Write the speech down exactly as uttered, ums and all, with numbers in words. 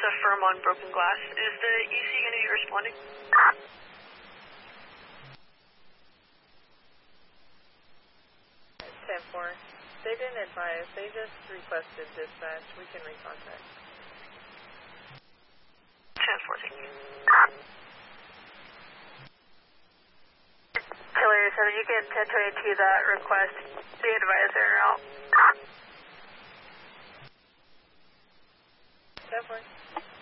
affirm on broken glass. Is the E C going to be responding? ten four. They didn't advise. They just requested dispatch. We can recontact. ten four, thank you. Killer seven, you can ten twenty-two that request. The advisor out. ten four.